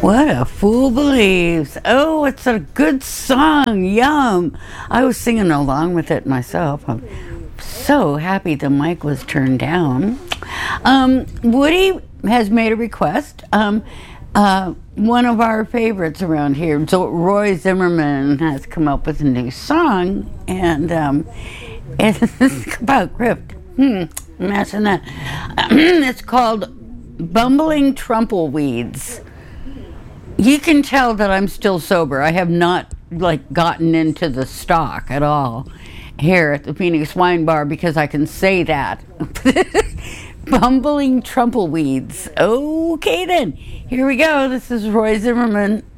What a fool believes. Oh, it's a good song. Yum. I was singing along with it myself. I'm so happy the mic was turned down. Woody has made a request. One of our favorites around here, so Roy Zimmerman, has come up with a new song, and it's about Crypt. Imagine that. It's called Bumbling Trumpleweeds. You can tell that I'm still sober. I have not gotten into the stock at all here at the Phoenix Wine Bar, because I can say that. Bumbling Trumpleweeds. Okay then, here we go. This is Roy Zimmerman.